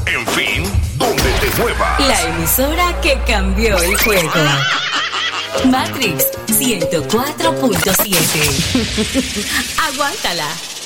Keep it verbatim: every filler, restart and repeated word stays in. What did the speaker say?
En fin, donde te muevas. La emisora que cambió el juego. Matrix ciento cuatro punto siete. Aguántala.